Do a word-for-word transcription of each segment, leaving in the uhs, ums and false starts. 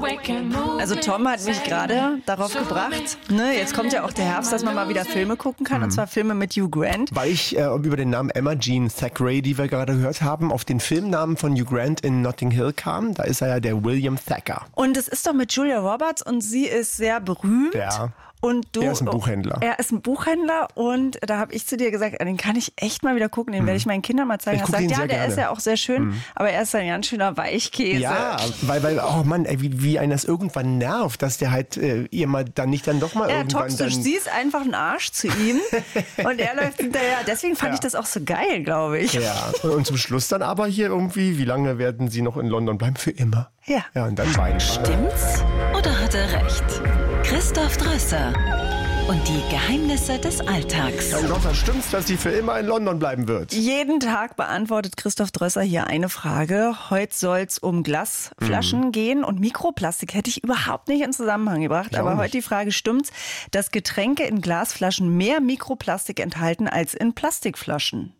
Also Tom hat mich gerade darauf gebracht, ne, jetzt kommt ja auch der Herbst, dass man mal wieder Filme gucken kann, mhm. und zwar Filme mit Hugh Grant. Weil ich äh, über den Namen Emma Jean Thackeray, die wir gerade gehört haben, auf den Filmnamen von Hugh Grant in Notting Hill kam. Da ist er ja der William Thacker. Und es ist doch mit Julia Roberts und sie ist sehr berühmt. Ja. Und du, er ist ein Buchhändler. Er ist ein Buchhändler und da habe ich zu dir gesagt, den kann ich echt mal wieder gucken, den hm. werde ich meinen Kindern mal zeigen. Ich er sagt, ja, der gerne. ist ja auch sehr schön, hm. aber er ist ein ganz schöner Weichkäse. Ja, weil, weil oh Mann, ey, wie, wie einen das irgendwann nervt, dass der halt äh, ihr mal dann nicht dann doch mal ja, irgendwann toxisch. dann... Sie ist einfach ein Arsch zu ihm und er läuft hinterher. Deswegen fand ja. ich das auch so geil, glaube ich. Ja, und, und zum Schluss dann aber hier irgendwie, wie lange werden sie noch in London bleiben? Für immer. Ja. Ja, und dann weinen. Stimmt's oder hat er recht? Christoph Drösser und die Geheimnisse des Alltags. Kein Gott, stimmt's, dass sie für immer in London bleiben wird? Jeden Tag beantwortet Christoph Drösser hier eine Frage. Heute soll's um Glasflaschen mhm. gehen und Mikroplastik hätte ich überhaupt nicht in Zusammenhang gebracht. Ich aber heute die Frage, stimmt's, dass Getränke in Glasflaschen mehr Mikroplastik enthalten als in Plastikflaschen?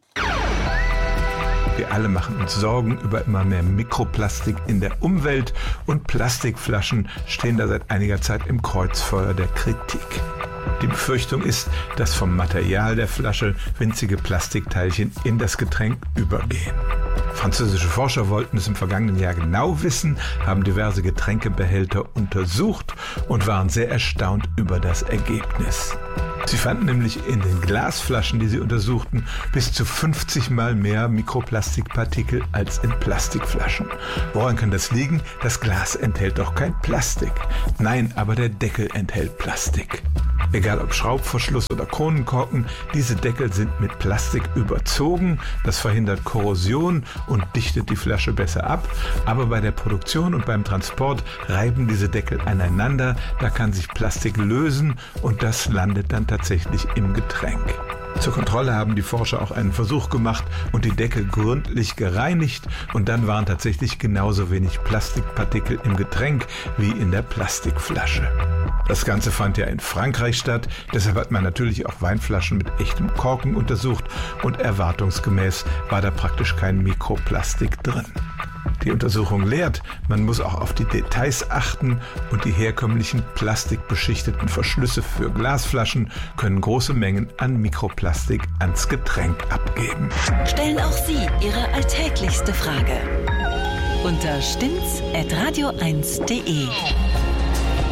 Wir alle machen uns Sorgen über immer mehr Mikroplastik in der Umwelt und Plastikflaschen stehen da seit einiger Zeit im Kreuzfeuer der Kritik. Die Befürchtung ist, dass vom Material der Flasche winzige Plastikteilchen in das Getränk übergehen. Französische Forscher wollten es im vergangenen Jahr genau wissen, haben diverse Getränkebehälter untersucht und waren sehr erstaunt über das Ergebnis. Sie fanden nämlich in den Glasflaschen, die sie untersuchten, bis zu fünfzig Mal mehr Mikroplastikpartikel als in Plastikflaschen. Woran kann das liegen? Das Glas enthält doch kein Plastik. Nein, aber der Deckel enthält Plastik. Egal ob Schraubverschluss oder Kronenkorken, diese Deckel sind mit Plastik überzogen. Das verhindert Korrosion und dichtet die Flasche besser ab. Aber bei der Produktion und beim Transport reiben diese Deckel aneinander. Da kann sich Plastik lösen und das landet dann tatsächlich im Getränk. Zur Kontrolle haben die Forscher auch einen Versuch gemacht und die Deckel gründlich gereinigt und dann waren tatsächlich genauso wenig Plastikpartikel im Getränk wie in der Plastikflasche. Das Ganze fand ja in Frankreich statt, deshalb hat man natürlich auch Weinflaschen mit echtem Korken untersucht und erwartungsgemäß war da praktisch kein Mikroplastik drin. Die Untersuchung lehrt, man muss auch auf die Details achten und die herkömmlichen plastikbeschichteten Verschlüsse für Glasflaschen können große Mengen an Mikroplastik ans Getränk abgeben. Stellen auch Sie Ihre alltäglichste Frage unter stimmt's at radio eins punkt de.